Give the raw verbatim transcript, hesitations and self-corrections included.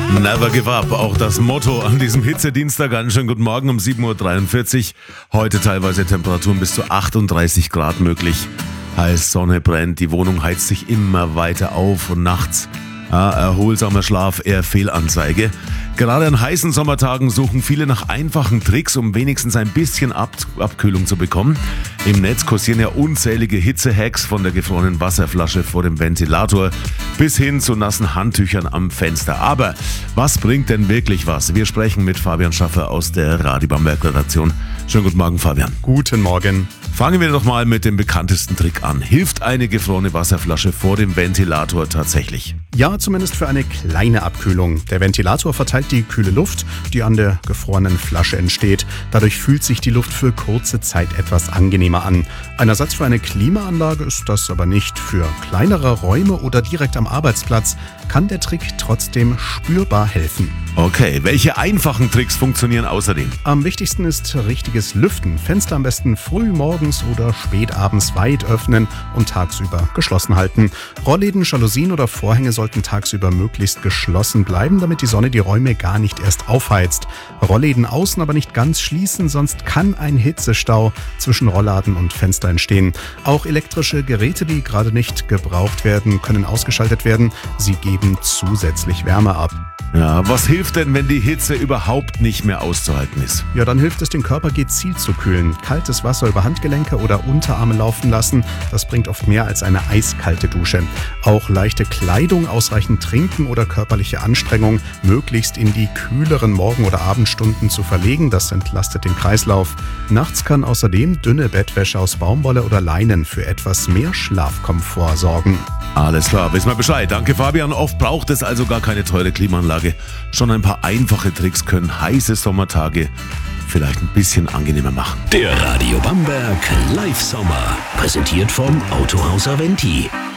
Never give up, auch das Motto an diesem Hitzedienstag. Einen schönen guten Morgen um sieben Uhr dreiundvierzig. Heute teilweise Temperaturen bis zu achtunddreißig Grad möglich. Heiß, Sonne brennt, die Wohnung heizt sich immer weiter auf und nachts ja, erholsamer Schlaf eher Fehlanzeige. Gerade an heißen Sommertagen suchen viele nach einfachen Tricks, um wenigstens ein bisschen Ab- Abkühlung zu bekommen. Im Netz kursieren ja unzählige Hitzehacks von der gefrorenen Wasserflasche vor dem Ventilator bis hin zu nassen Handtüchern am Fenster. Aber was bringt denn wirklich was? Wir sprechen mit Fabian Schaffer aus der Radio Bamberg-Redaktion. Schönen guten Morgen, Fabian. Guten Morgen. Fangen wir doch mal mit dem bekanntesten Trick an. Hilft eine gefrorene Wasserflasche vor dem Ventilator tatsächlich? Ja, zumindest für eine kleine Abkühlung. Der Ventilator verteilt die kühle Luft, die an der gefrorenen Flasche entsteht. Dadurch fühlt sich die Luft für kurze Zeit etwas angenehmer an. Ein Ersatz für eine Klimaanlage ist das aber nicht. Für kleinere Räume oder direkt am Arbeitsplatz kann der Trick trotzdem spürbar helfen. Okay, welche einfachen Tricks funktionieren außerdem? Am wichtigsten ist richtiges Lüften. Fenster am besten früh morgens oder spät abends weit öffnen und tagsüber geschlossen halten. Rollläden, Jalousien oder Vorhänge sollten tagsüber möglichst geschlossen bleiben, damit die Sonne die Räume gar nicht erst aufheizt. Rollläden außen aber nicht ganz schließen, sonst kann ein Hitzestau zwischen Rollladen und Fenster entstehen. Auch elektrische Geräte, die gerade nicht gebraucht werden, können ausgeschaltet werden. Sie geben zusätzlich Wärme ab. Ja, was hilft denn, wenn die Hitze überhaupt nicht mehr auszuhalten ist? Ja, dann hilft es, den Körper gezielt zu kühlen. Kaltes Wasser über Handgelenke oder Unterarme laufen lassen, das bringt oft mehr als eine eiskalte Dusche. Auch leichte Kleidung, ausreichend trinken oder körperliche Anstrengung möglichst in die kühleren Morgen- oder Abendstunden zu verlegen, das entlastet den Kreislauf. Nachts kann außerdem dünne Bettwäsche aus Baumwolle oder Leinen für etwas mehr Schlafkomfort sorgen. Alles klar, wissen wir Bescheid. Danke, Fabian. Oft braucht es also gar keine teure Klimaanlage. Schon ein paar einfache Tricks können heiße Sommertage vielleicht ein bisschen angenehmer machen. Der Radio Bamberg Live Sommer, präsentiert vom Autohaus Aventi.